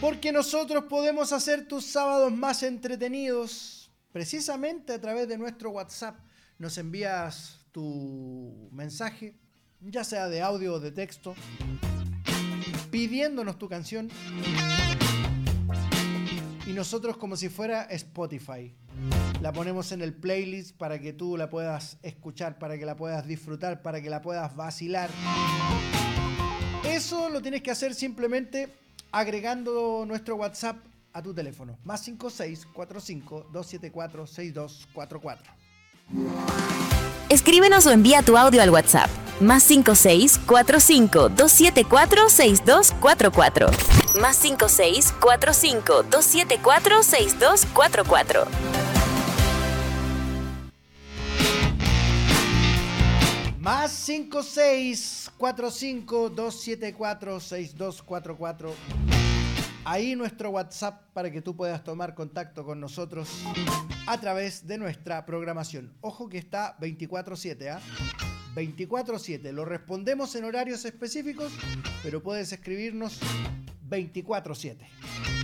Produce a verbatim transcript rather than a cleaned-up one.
Porque nosotros podemos hacer tus sábados más entretenidos precisamente a través de nuestro WhatsApp. Nos envías tu mensaje, ya sea de audio o de texto, pidiéndonos tu canción. Y nosotros, como si fuera Spotify, la ponemos en el playlist para que tú la puedas escuchar, para que la puedas disfrutar, para que la puedas vacilar. Eso lo tienes que hacer simplemente agregando nuestro WhatsApp a tu teléfono. Más cinco seis cuatro cinco dos siete cuatro seis dos cuatro cuatro. Escríbenos o envía tu audio al WhatsApp. Más cinco seis cuatro cinco dos siete cuatro seis dos cuatro cuatro. Más cinco seis cuatro cinco dos siete cuatro seis dos cuatro cuatro. Más cinco seis cuatro cinco dos siete cuatro seis dos cuatro cuatro. Ahí nuestro WhatsApp para que tú puedas tomar contacto con nosotros a través de nuestra programación. Ojo que está veinticuatro siete, ¿ah? ¿eh? veinticuatro siete. Lo respondemos en horarios específicos, pero puedes escribirnos veinticuatro siete.